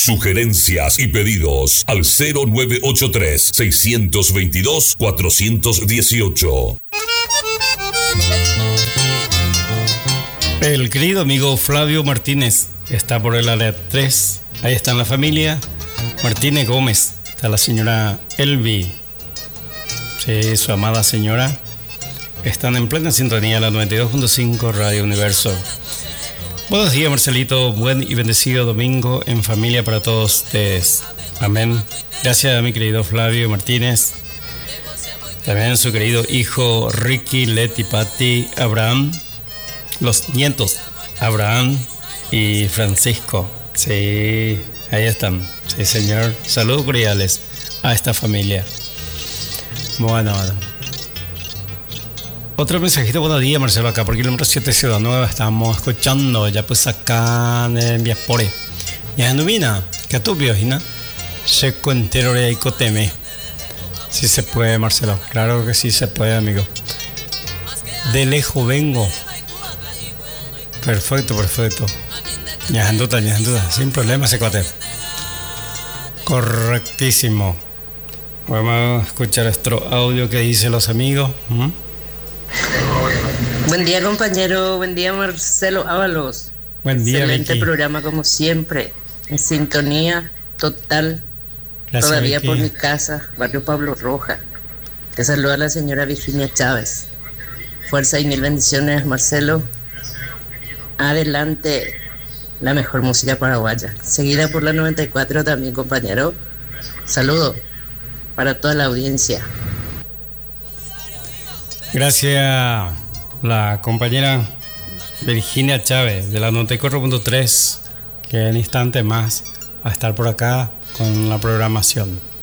Sugerencias y pedidos al 0983-622-418. El querido amigo Flavio Martínez está por el área 3. Ahí está la familia Martínez Gómez. Está la señora Elvi. Sí, su amada señora. Están en plena sintonía la 92.5 Radio Universo. Buenos días, Marcelito. Buen y bendecido domingo en familia para todos ustedes. Amén. Gracias a mi querido Flavio Martínez. También su querido hijo Ricky, Leti, Patti, Abraham. Los nietos, Abraham y Francisco. Sí, ahí están. Sí, señor. Saludos cordiales a esta familia. Bueno. Otro mensajito, buenos días, Marcelo, acá por kilómetro 7 Ciudad Nueva. Estamos escuchando ya pues acá en Viaspore. Ya Nubina, que tú Biogina, se cuentero de Icoteme. Sí se puede, Marcelo. Claro que sí se puede, amigo. De lejos vengo. Perfecto. Ya duda, sin problema ese cuate. Correctísimo. Vamos a escuchar nuestro audio que dicen los amigos. Buen día, compañero. Buen día, Marcelo Ábalos. Buen día, excelente Vicky. Programa como siempre. En sintonía total. Gracias, Todavía Vicky. por mi casa, barrio Pablo Roja. Te saluda la señora Virginia Chávez. Fuerza y mil bendiciones, Marcelo. Adelante, la mejor música paraguaya. Seguida por la 94 también, compañero. Saludo para toda la audiencia. Gracias, la compañera Virginia Chávez de la 94.3, que en instante más va a estar por acá con la programación.